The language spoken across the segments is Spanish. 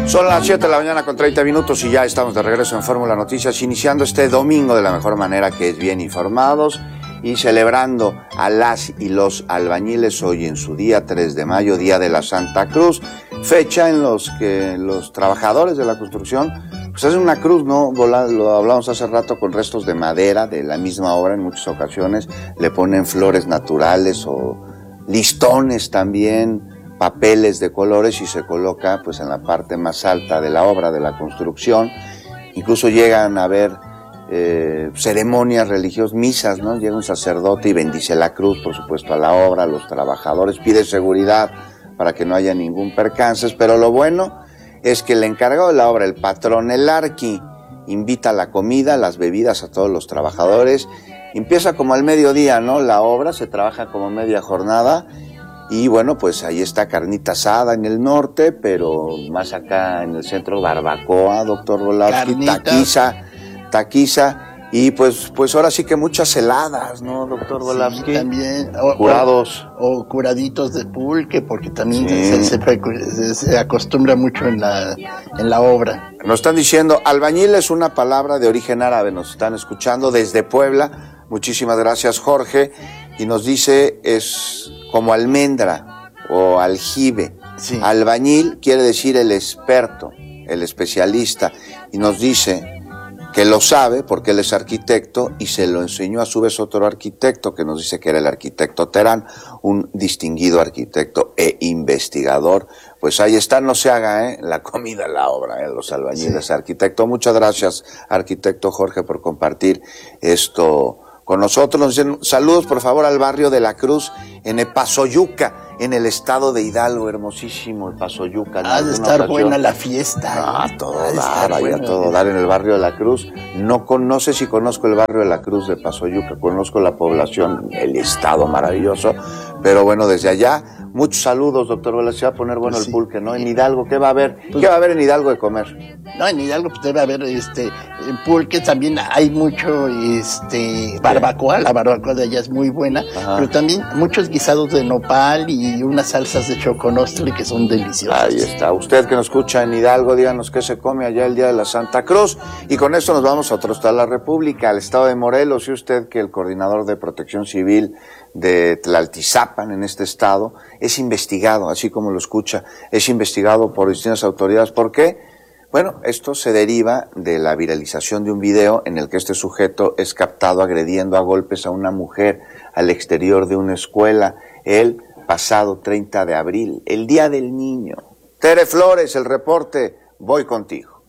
Son las 7 de la mañana con 30 minutos y ya estamos de regreso en Fórmula Noticias, iniciando este domingo de la mejor manera, que es bien informados y celebrando a las y los albañiles hoy en su día 3 de mayo, Día de la Santa Cruz, fecha en los que los trabajadores de la construcción pues hacen una cruz, ¿no? Lo hablamos hace rato, con restos de madera de la misma obra. En muchas ocasiones le ponen flores naturales o listones también, papeles de colores, y se coloca pues en la parte más alta de la obra, de la construcción. Incluso llegan a haber ceremonias religiosas, misas, ¿no? Llega un sacerdote y bendice la cruz, por supuesto, a la obra, a los trabajadores, pide seguridad para que no haya ningún percance. Pero lo bueno es que el encargado de la obra, el patrón, el arqui, invita a la comida, las bebidas a todos los trabajadores. Empieza como al mediodía, ¿no? La obra se trabaja como media jornada. Y bueno, pues ahí está carnita asada en el norte, pero más acá en el centro, barbacoa, doctor Volavsky, taquiza, y pues ahora sí que muchas heladas, ¿no, doctor Volavsky? Sí, también. Curados. O curaditos de pulque, porque también se acostumbra mucho en la obra. Nos están diciendo, albañil es una palabra de origen árabe, nos están escuchando desde Puebla. Muchísimas gracias, Jorge. Y nos dice, es como almendra o aljibe. Sí. Albañil quiere decir el experto, el especialista. Y nos dice que lo sabe porque él es arquitecto, y se lo enseñó a su vez otro arquitecto que nos dice que era el arquitecto Terán, un distinguido arquitecto e investigador. Pues ahí está, no se haga la comida en la obra, los albañiles. Sí. Arquitecto, muchas gracias, arquitecto Jorge, por compartir esto con nosotros. Nos dicen, saludos por favor al barrio de la Cruz en Epazoyuca, en el estado de Hidalgo. Hermosísimo el Pazoyuca. Ha de estar buena la fiesta. Todo dar en el barrio de la Cruz. No sé si conozco el barrio de la Cruz de Pazoyuca, conozco la población, el estado maravilloso, pero bueno, desde allá, muchos saludos, doctor Vela. Se va a poner bueno el pulque, ¿no? En Hidalgo, ¿qué va a haber? ¿Qué va a haber en Hidalgo de comer? No, en Hidalgo pues debe haber pulque, también hay mucho barbacoa, la barbacoa de allá es muy buena. Ajá. Pero también muchos guisados de nopal y unas salsas de choconostle que son deliciosas. Ahí está. Usted que nos escucha en Hidalgo, díganos qué se come allá el Día de la Santa Cruz. Y con esto nos vamos a otro estado de la República, al estado de Morelos. Y usted que el coordinador de Protección Civil de Tlaltizapan, en este estado, es investigado, así como lo escucha, es investigado por distintas autoridades. ¿Por qué? Bueno, esto se deriva de la viralización de un video en el que este sujeto es captado agrediendo a golpes a una mujer al exterior de una escuela el pasado 30 de abril, el Día del Niño. Tere Flores, el reporte, voy contigo.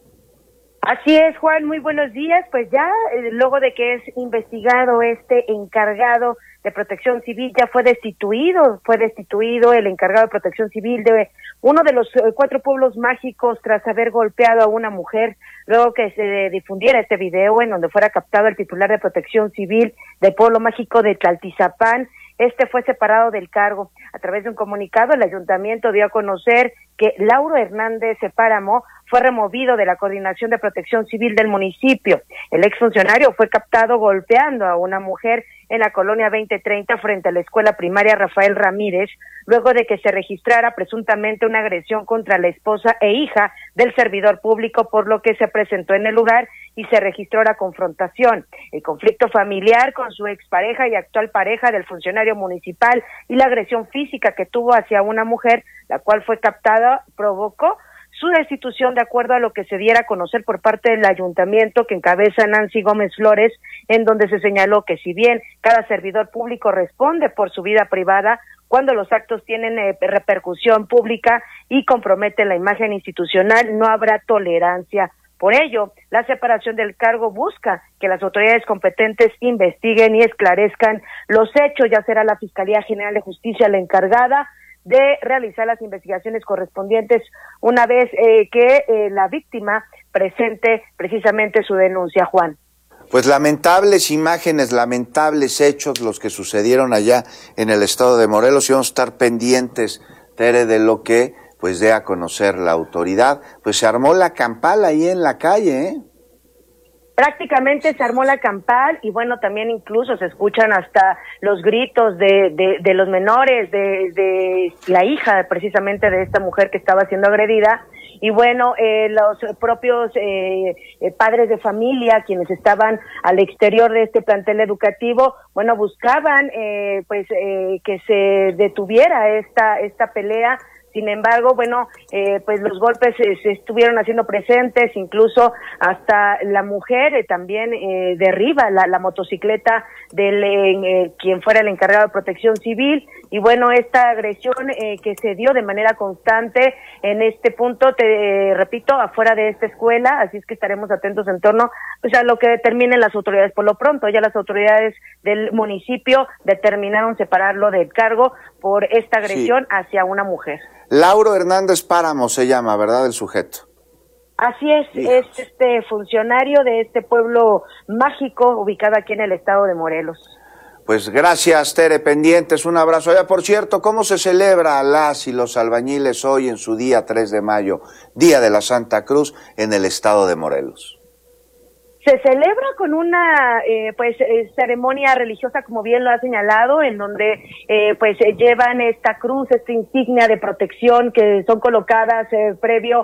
Así es, Juan, muy buenos días. Pues ya, luego de que es investigado este encargado de Protección Civil, ya fue destituido el encargado de Protección Civil de uno de los 4 pueblos mágicos tras haber golpeado a una mujer, luego que se difundiera este video en donde fuera captado el titular de Protección Civil del pueblo mágico de Tlaltizapán. Este fue separado del cargo. A través de un comunicado, el ayuntamiento dio a conocer que Lauro Hernández Páramo fue removido de la Coordinación de Protección Civil del municipio. El exfuncionario fue captado golpeando a una mujer en la colonia 2030 frente a la escuela primaria Rafael Ramírez, luego de que se registrara presuntamente una agresión contra la esposa e hija del servidor público, por lo que se presentó en el lugar y se registró la confrontación. El conflicto familiar con su expareja y actual pareja del funcionario municipal y la agresión física que tuvo hacia una mujer, la cual fue captada, provocó su destitución, de acuerdo a lo que se diera a conocer por parte del ayuntamiento que encabeza Nancy Gómez Flores, en donde se señaló que si bien cada servidor público responde por su vida privada, cuando los actos tienen repercusión pública y comprometen la imagen institucional, no habrá tolerancia. Por ello, la separación del cargo busca que las autoridades competentes investiguen y esclarezcan los hechos. Ya será la Fiscalía General de Justicia la encargada de realizar las investigaciones correspondientes una vez que la víctima presente precisamente su denuncia, Juan. Pues lamentables imágenes, lamentables hechos los que sucedieron allá en el estado de Morelos, y vamos a estar pendientes, Tere, de lo que pues dé a conocer la autoridad. Pues se armó la campal ahí en la calle, ¿eh? Prácticamente se armó la campal y bueno, también incluso se escuchan hasta los gritos de los menores, de la hija precisamente de esta mujer que estaba siendo agredida, y bueno, los propios padres de familia, quienes estaban al exterior de este plantel educativo, bueno, buscaban que se detuviera esta pelea. Sin embargo, bueno, pues los golpes se estuvieron haciendo presentes, incluso hasta la mujer también derriba la motocicleta del quien fuera el encargado de Protección Civil, y bueno, esta agresión que se dio de manera constante en este punto, te repito, afuera de esta escuela, así es que estaremos atentos en torno pues a lo que determinen las autoridades. Por lo pronto, ya las autoridades del municipio determinaron separarlo del cargo por esta agresión hacia una mujer. Lauro Hernández Páramo se llama, ¿verdad, el sujeto? Así es, es funcionario de este pueblo mágico ubicado aquí en el estado de Morelos. Pues gracias, Tere, pendientes, un abrazo. Oiga, por cierto, ¿cómo se celebra a las y los albañiles hoy en su día 3 de mayo, Día de la Santa Cruz, en el estado de Morelos? Se celebra con una ceremonia religiosa, como bien lo ha señalado, en donde llevan esta cruz, esta insignia de protección que son colocadas previo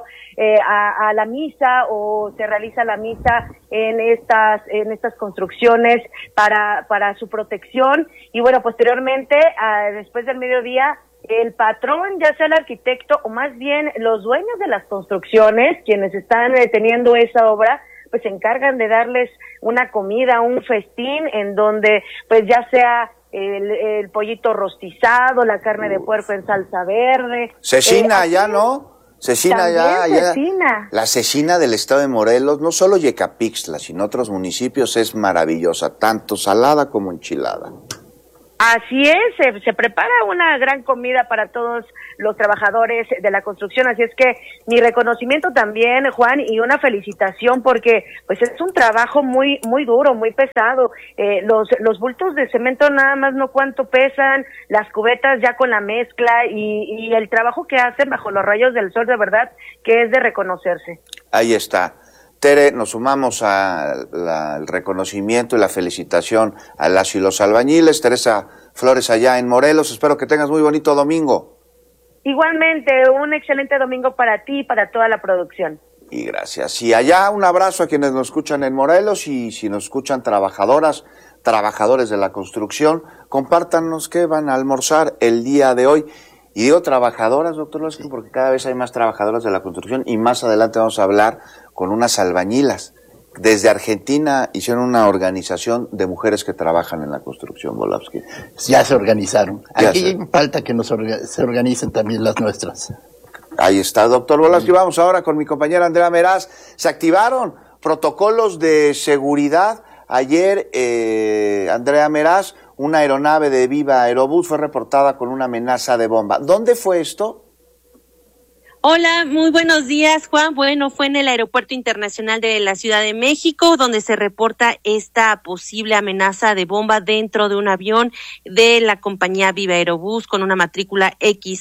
a la misa, o se realiza la misa en estas construcciones para su protección. Y bueno, posteriormente, después del mediodía, el patrón, ya sea el arquitecto o más bien los dueños de las construcciones, quienes están teniendo esa obra, pues se encargan de darles una comida, un festín, en donde pues ya sea el pollito rostizado, la carne de puerco en salsa verde. Cecina allá, ¿no? Cecina allá. Cecina. La cecina del estado de Morelos, no solo Yecapixtla, sino otros municipios, es maravillosa, tanto salada como enchilada. Así es, se prepara una gran comida para todos los trabajadores de la construcción, así es que mi reconocimiento también, Juan, y una felicitación, porque pues es un trabajo muy duro, muy pesado. Los bultos de cemento nada más no cuánto pesan, las cubetas ya con la mezcla y el trabajo que hacen bajo los rayos del sol, de verdad que es de reconocerse. Ahí está. Tere, nos sumamos al reconocimiento y la felicitación a las y los albañiles. Teresa Flores allá en Morelos, espero que tengas muy bonito domingo. Igualmente, un excelente domingo para ti y para toda la producción. Y gracias. Y allá un abrazo a quienes nos escuchan en Morelos, y si nos escuchan trabajadores de la construcción, compártanos qué van a almorzar el día de hoy. Y digo trabajadoras, doctor López, porque cada vez hay más trabajadoras de la construcción, y más adelante vamos a hablar con unas albañilas. Desde Argentina hicieron una organización de mujeres que trabajan en la construcción, Volavsky. Ya se organizaron. Aquí falta que se organicen también las nuestras. Ahí está, doctor Volavsky. Vamos ahora con mi compañera Andrea Meraz. Se activaron protocolos de seguridad. Ayer, Andrea Meraz, una aeronave de Viva Aerobús fue reportada con una amenaza de bomba. ¿Dónde fue esto? Hola, muy buenos días, Juan. Bueno, fue en el Aeropuerto Internacional de la Ciudad de México, donde se reporta esta posible amenaza de bomba dentro de un avión de la compañía Viva Aerobús con una matrícula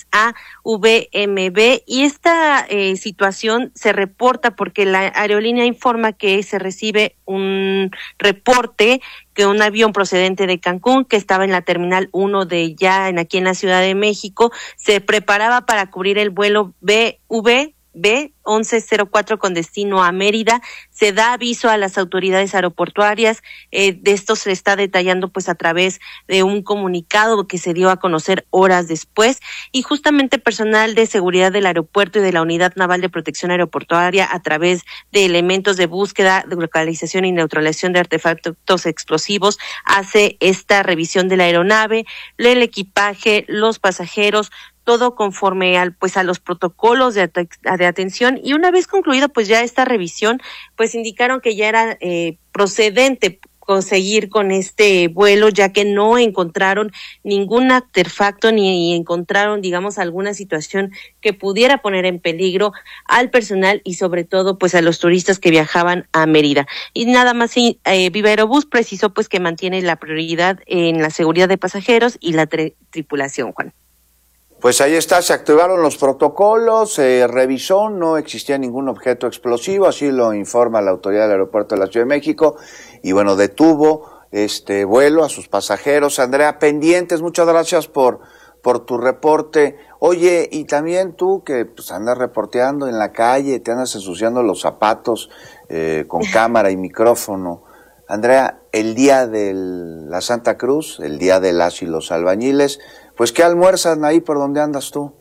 XAVMB. Y esta situación se reporta porque la aerolínea informa que se recibe un reporte que un avión procedente de Cancún, que estaba en la Terminal 1 aquí en la Ciudad de México, se preparaba para cubrir el vuelo BVB 1104 con destino a Mérida. Se da aviso a las autoridades aeroportuarias, de esto se está detallando pues a través de un comunicado que se dio a conocer horas después, y justamente personal de seguridad del aeropuerto y de la Unidad Naval de Protección Aeroportuaria, a través de elementos de búsqueda, de localización y neutralización de artefactos explosivos, hace esta revisión de la aeronave, el equipaje, los pasajeros, todo conforme a los protocolos de atención. Y una vez concluida pues ya esta revisión, pues indicaron que ya era procedente conseguir con este vuelo, ya que no encontraron ningún artefacto ni encontraron, digamos, alguna situación que pudiera poner en peligro al personal y sobre todo pues a los turistas que viajaban a Mérida. Y nada más, Viva Aerobús precisó pues que mantiene la prioridad en la seguridad de pasajeros y la tripulación, Juan. Pues ahí está, se activaron los protocolos, se revisó, no existía ningún objeto explosivo, así lo informa la autoridad del aeropuerto de la Ciudad de México, y bueno, detuvo este vuelo a sus pasajeros. Andrea, pendientes, muchas gracias por tu reporte. Oye, y también tú que pues andas reporteando en la calle, te andas ensuciando los zapatos con cámara y micrófono. Andrea, el día de la Santa Cruz, el día de las y los albañiles, pues ¿qué almuerzan ahí por donde andas tú?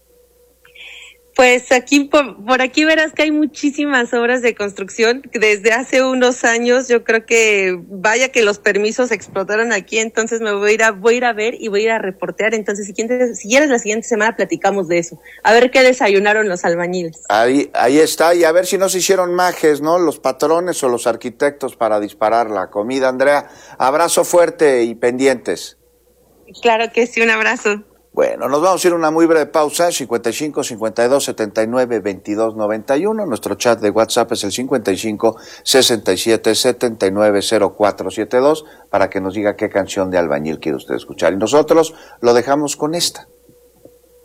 Pues aquí por aquí verás que hay muchísimas obras de construcción. Desde hace unos años yo creo que vaya que los permisos explotaron aquí, entonces me voy a ir a ver y voy a ir a reportear. Entonces si quieres la siguiente semana platicamos de eso. A ver qué desayunaron los albañiles. Ahí está, y a ver si no se hicieron majes, ¿no? Los patrones o los arquitectos para disparar la comida. Andrea, abrazo fuerte y pendientes. Claro que sí, un abrazo. Bueno, nos vamos a ir a una muy breve pausa, 55 52 79 22 91. Nuestro chat de WhatsApp es el 55 67 79 04 72 para que nos diga qué canción de albañil quiere usted escuchar. Y nosotros lo dejamos con esta.